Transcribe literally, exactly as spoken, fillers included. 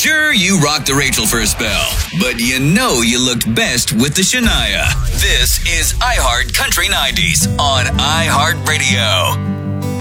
Sure, you rocked the Rachel for a spell, but you know you looked best with the Shania. This is iHeart Country nineties on iHeartRadio.